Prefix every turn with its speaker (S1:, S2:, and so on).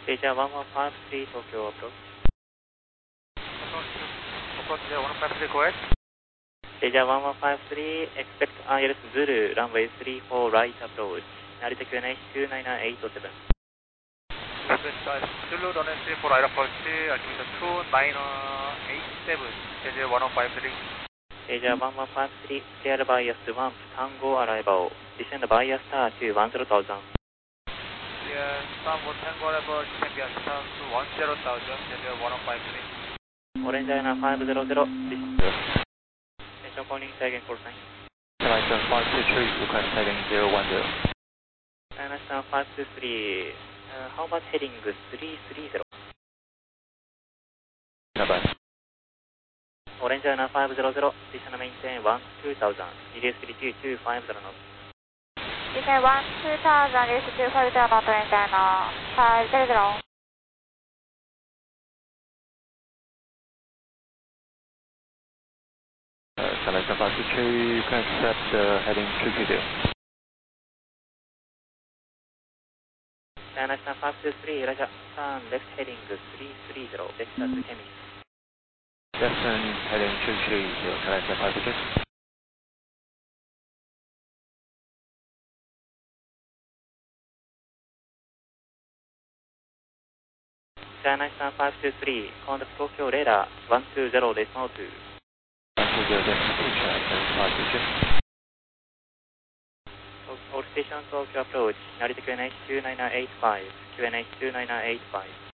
S1: Asia 1153 Tokyo approach.
S2: Approach 1153, go ahead.
S1: Asia 1153, expect ILS Zulu, runway 34 right approach. Narita QNH 299807.
S2: Zulu, runway 34 right approach, altimeter 2987, Asia 1153.
S1: Asia 1153, clear bias 1, Tango arrival. Descend bias star to 10,000.
S2: Yeah, Tango arrival, descend bias star to 10,000, Asia 1153.
S1: Orange Airline 500, descend. Station calling, Saigon call sign.
S3: Airline 523, request Saigon 010.
S1: Airline 523, how about heading 330?
S3: Bye-bye.
S1: Orange Airline 500, descend maintain 12000, release 3250 knots.
S4: Descend 12000, release 250 knots, Orange Airline 500.
S3: Airline 523, you can accept heading 330.
S1: Airline 523, Raja, turn left heading 330, Texas Chemist.
S3: Descend heading 330, Airline 523.
S1: Airline 523, contact Tokyo radar 120, decimal 2.
S3: 120, decimal 2, Airline 523.
S1: All station Tokyo approach, Narita QNH 29985, QNH 29985.